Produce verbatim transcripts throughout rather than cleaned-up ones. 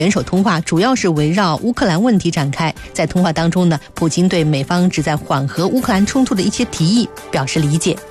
元首通话主要是围绕乌克兰问题展开。在通话当中呢，普京对美方旨在缓和乌克兰冲突的一些提议表示理解。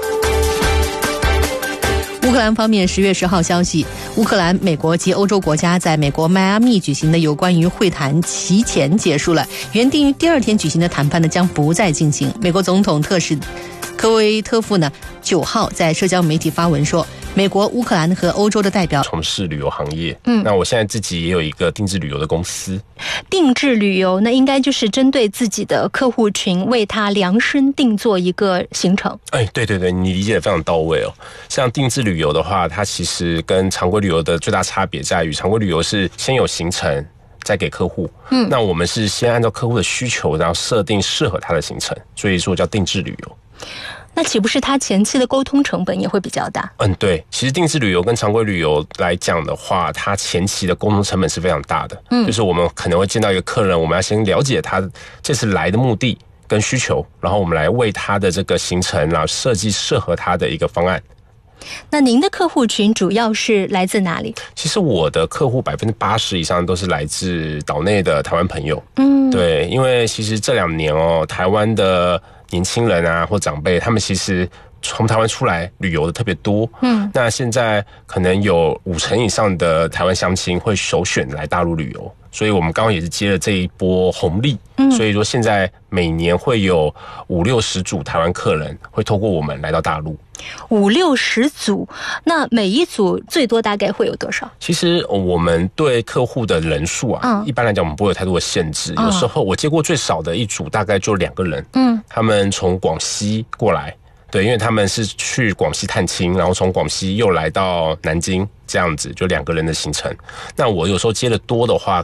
乌克兰方面十月十号消息，乌克兰、美国及欧洲国家在美国迈阿密举行的有关于会谈提前结束了，原定于第二天举行的谈判呢将不再进行。美国总统特使科威特夫呢九号在社交媒体发文说，美国、乌克兰和欧洲的代表从事旅游行业，嗯，那我现在自己也有一个定制旅游的公司。 定制旅游那应该就是针对自己的客户群，为他量身定做一个行程。 哎，对对对，你理解得非常到位哦。像定制旅游的话，它其实跟常规旅游的最大差别在于，常规旅游是先有行程再给客户，嗯，那我们是先按照客户的需求，然后设定适合他的行程，所以说叫定制旅游。 那岂不是他前期的沟通成本也会比较大？ 嗯，对，其实定制旅游跟常规旅游来讲的话，它前期的沟通成本是非常大的。嗯，就是我们可能会见到一个客人，我们要先了解他这次来的目的跟需求，然后我们来为他的这个行程，然后设计适合他的一个方案。 那您的客户群主要是来自哪里？ 其实我的客户百分之八十以上都是来自岛内的台湾朋友。嗯，对，因为其实这两年哦，台湾的年轻人啊或长辈，他们其实从台湾出来旅游的特别多。嗯，那现在可能有五成以上的台湾乡亲会首选来大陆旅游，所以我们刚刚也是接了这一波红利。嗯，所以说现在每年会有五六十组台湾客人会透过我们来到大陆。 五六十组，那每一组最多大概会有多少？ 其实我们对客户的人数啊，嗯、一般来讲我们不会有太多的限制。嗯、有时候我接过最少的一组大概就两个人，嗯，他们从广西过来，对，因为他们是去广西探亲，然后从广西又来到南京，这样子就两个人的行程。那我有时候接的多的话，